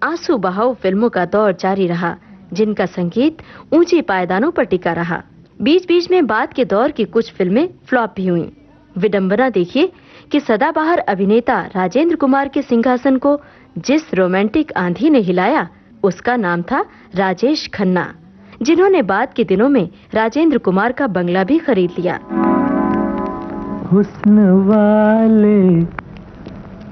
आंसू बहाव फिल्मों का दौर जारी रहा, जिनका संगीत ऊंची पायदानों पर टिका रहा। बीच बीच में बाद के दौर की कुछ फिल्में फ्लॉप भी हुईं। विडंबना देखिए कि सदाबहार अभिनेता राजेंद्र कुमार के सिंहासन को जिस रोमांटिक आंधी ने हिलाया, उसका नाम था राजेश खन्ना, जिन्होंने बाद के दिनों में राजेंद्र कुमार का बंगला भी खरीद लिया। हुस्न वाले